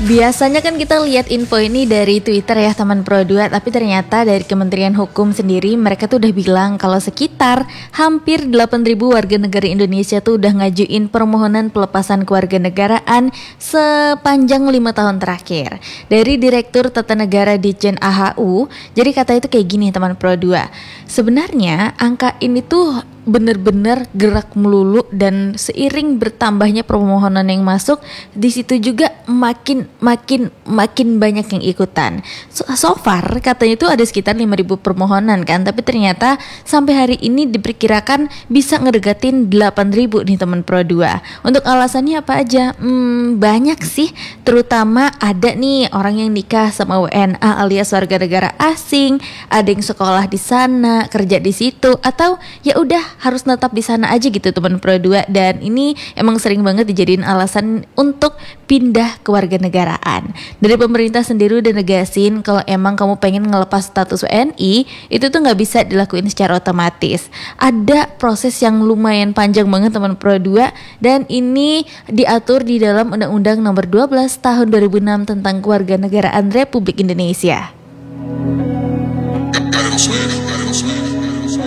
Biasanya kan kita lihat info ini dari Twitter ya teman Pro 2, tapi ternyata dari Kementerian Hukum sendiri mereka tuh udah bilang kalau sekitar hampir 8.000 warga negara Indonesia tuh udah ngajuin permohonan pelepasan kewarganegaraan sepanjang 5 tahun terakhir. Dari Direktur Tata Negara Ditjen AHU, jadi kata itu kayak gini teman Pro 2. Sebenarnya angka ini tuh bener-bener gerak melulu dan seiring bertambahnya permohonan yang masuk, di situ juga makin banyak yang ikutan. So far katanya itu ada sekitar 5.000 permohonan kan, tapi ternyata sampai hari ini diperkirakan bisa ngedeketin 8.000 nih teman Pro 2. Untuk alasannya apa aja? Banyak sih, terutama ada nih orang yang nikah sama WNA alias warga negara asing, ada yang sekolah di sana, kerja di situ, atau ya udah harus tetap di sana aja gitu teman Pro 2, dan ini emang sering banget dijadiin alasan untuk pindah kewarganegaraan. Dari pemerintah sendiri udah negasin kalau emang kamu pengen ngelepas status WNI, itu tuh nggak bisa dilakuin secara otomatis. Ada proses yang lumayan panjang banget teman Pro 2, dan ini diatur di dalam Undang-Undang Nomor 12 Tahun 2006 tentang Kewarganegaraan Republik Indonesia.